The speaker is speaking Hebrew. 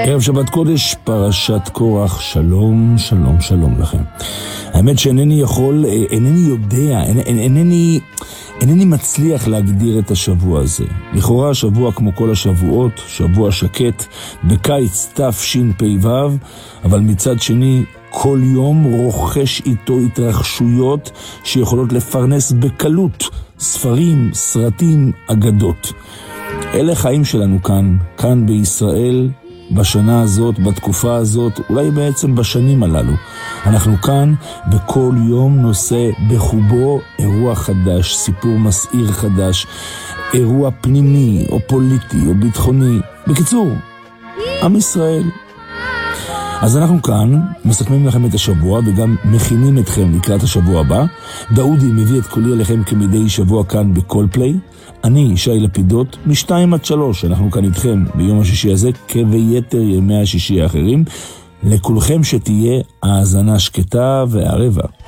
ערב שבת קודש, פרשת קורח, שלום, שלום, שלום לכם. האמת שאינני יכול, אינני יודע, אינני מצליח להגדיר את השבוע הזה. לכאורה שבוע כמו כל השבועות, שבוע שקט, בקיץ תשפ"ו, אבל מצד שני, כל יום רוכש איתו התרחשויות שיכולות לפרנס בקלות ספרים, סרטים, אגדות. אלה חיים שלנו כאן בישראל, בשנה הזאת, בתקופה הזאת, אולי בעצם בשנים הללו. אנחנו כאן וכל יום נושא בחובו אירוע חדש, סיפור מסעיר חדש, אירוע פנימי או פוליטי או ביטחוני. בקיצור, עם ישראל. אז אנחנו כאן מסכמים לכם את השבוע וגם מכינים אתכם לקראת השבוע הבא. דאודי מביא את קולי אליכם כמדי שבוע כאן בכל פליי. אני שי לפידות, מ-2-3, אנחנו כאן איתכם ביום השישי הזה, כביתר ימי השישי האחרים. לכולכם שתהיה האזנה שקטה והערבה.